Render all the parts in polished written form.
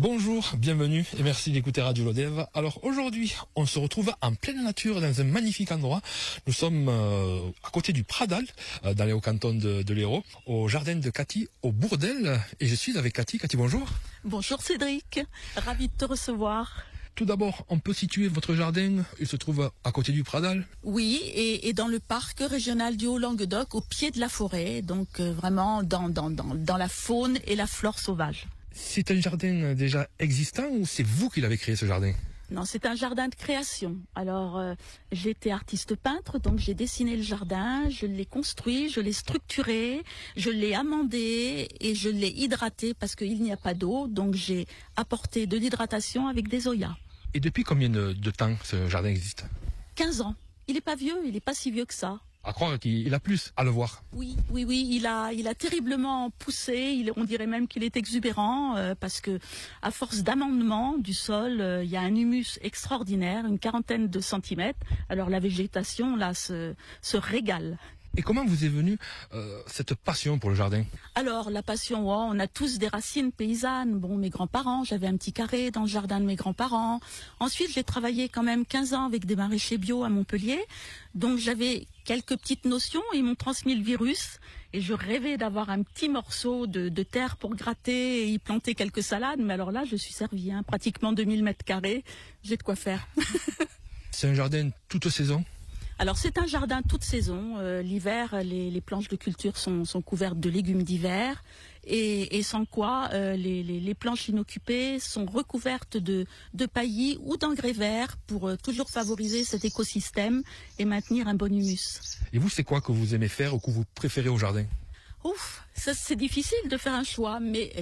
Bonjour, bienvenue et merci d'écouter Radio Lodève. Alors aujourd'hui, on se retrouve en pleine nature dans un magnifique endroit. Nous sommes à côté du Pradal, dans les hauts cantons de l'Hérault, au jardin de Cathy, au Bourdel. Et je suis avec Cathy. Cathy, bonjour. Bonjour Cédric, ravi de te recevoir. Tout d'abord, on peut situer votre jardin, il se trouve à côté du Pradal. Oui, et dans le parc régional du Haut-Languedoc, au pied de la forêt, donc vraiment dans la faune et la flore sauvage. C'est un jardin déjà existant ou c'est vous qui l'avez créé ce jardin ? Non, c'est un jardin de création. Alors, j'étais artiste peintre, donc j'ai dessiné le jardin, je l'ai construit, je l'ai structuré, je l'ai amendé et je l'ai hydraté parce qu'il n'y a pas d'eau, donc j'ai apporté de l'hydratation avec des zoyas. Et depuis combien de temps ce jardin existe ? 15 ans. Il est pas vieux, il est pas si vieux que ça. À croire qu'il a plus à le voir. Oui, il a terriblement poussé. On dirait même qu'il est exubérant parce que, à force d'amendement du sol, il y a un humus extraordinaire, une 40aine de centimètres. Alors la végétation là se régale. Et comment vous est venue cette passion pour le jardin ? Alors la passion, on a tous des racines paysannes. Bon, mes grands-parents, j'avais un petit carré dans le jardin de mes grands-parents. Ensuite, j'ai travaillé quand même 15 ans avec des maraîchers bio à Montpellier. Donc j'avais quelques petites notions, ils m'ont transmis le virus et je rêvais d'avoir un petit morceau de terre pour gratter et y planter quelques salades. Mais alors là, je suis servie, pratiquement 2000 mètres carrés, j'ai de quoi faire. C'est un jardin toute saison ? Alors c'est un jardin toute saison. L'hiver, les planches de culture sont couvertes de légumes d'hiver et sans quoi les planches inoccupées sont recouvertes de paillis ou d'engrais verts pour toujours favoriser cet écosystème et maintenir un bon humus. Et vous, c'est quoi que vous aimez faire ou que vous préférez au jardin ? Ouf, ça c'est difficile de faire un choix, mais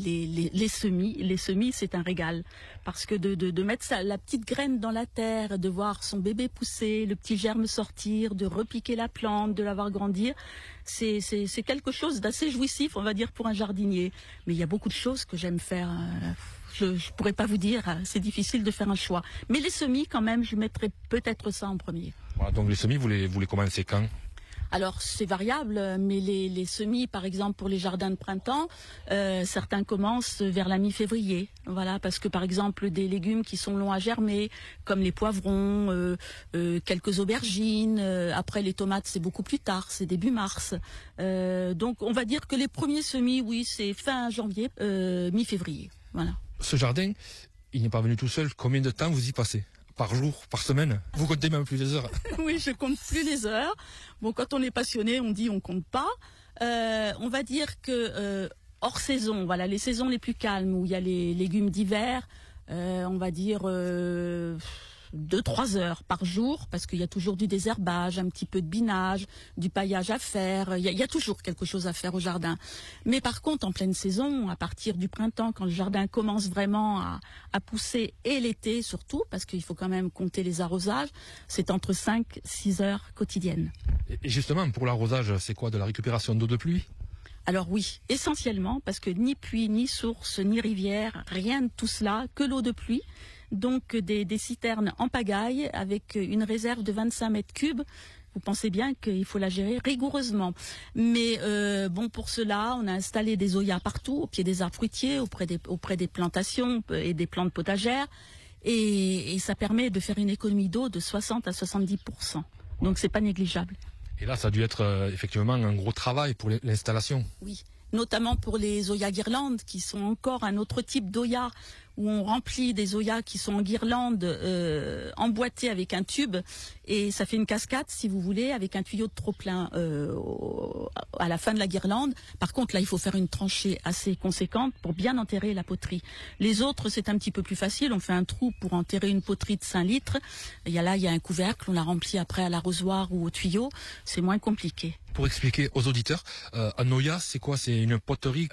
les semis, c'est un régal parce que de mettre la petite graine dans la terre, de voir son bébé pousser, le petit germe sortir, de repiquer la plante, de la voir grandir, c'est quelque chose d'assez jouissif, on va dire, pour un jardinier. Mais il y a beaucoup de choses que j'aime faire. Je pourrais pas vous dire, c'est difficile de faire un choix. Mais les semis, quand même, je mettrais peut-être ça en premier. Voilà, donc les semis, vous les commencez quand ? Alors c'est variable, mais les semis, par exemple pour les jardins de printemps, certains commencent vers la mi-février. Voilà, parce que par exemple des légumes qui sont longs à germer, comme les poivrons, quelques aubergines. Après les tomates, c'est beaucoup plus tard, c'est début mars. Donc on va dire que les premiers semis, oui, c'est fin janvier, mi-février. Voilà. Ce jardin, il n'est pas venu tout seul. Combien de temps vous y passez ? Par jour, par semaine? Vous comptez même plus les heures? Oui, je compte plus les heures. Bon, quand on est passionné, on dit on compte pas. On va dire que hors saison, voilà, les saisons les plus calmes où il y a les légumes d'hiver, on va dire 2-3 heures par jour, parce qu'il y a toujours du désherbage, un petit peu de binage, du paillage à faire. Il y a toujours quelque chose à faire au jardin. Mais par contre, en pleine saison, à partir du printemps, quand le jardin commence vraiment à pousser, et l'été surtout, parce qu'il faut quand même compter les arrosages, c'est entre 5-6 heures quotidiennes. Et justement, pour l'arrosage, c'est quoi, de la récupération d'eau de pluie ? Alors oui, essentiellement, parce que ni puits, ni source, ni rivière, rien de tout cela, que l'eau de pluie. Donc des citernes en pagaille avec une réserve de 25 mètres cubes. Vous pensez bien qu'il faut la gérer rigoureusement. Mais bon, pour cela, on a installé des zoyas partout, au pied des arbres fruitiers, auprès des plantations et des plantes potagères. Et ça permet de faire une économie d'eau de 60 à 70%. Donc c'est pas négligeable. Et là, ça a dû être effectivement un gros travail pour l'installation. Oui, notamment pour les zoyas guirlandes, qui sont encore un autre type d'oya, où on remplit des zoyas qui sont en guirlande emboîtés avec un tube, et ça fait une cascade, si vous voulez, avec un tuyau de trop-plein à la fin de la guirlande. Par contre, là, il faut faire une tranchée assez conséquente pour bien enterrer la poterie. Les autres, c'est un petit peu plus facile. On fait un trou pour enterrer une poterie de 5 litres. Il y a un couvercle, on la remplit après à l'arrosoir ou au tuyau. C'est moins compliqué. Pour expliquer aux auditeurs, un oya, c'est quoi ? C'est une poterie